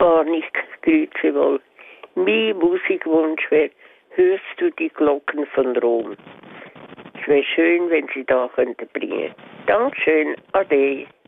Panik, grüezi wohl. Mein Musikwunsch wäre, hörst du die Glocken von Rom? Es wäre schön, wenn Sie da könnten bringen. Dankeschön, ade.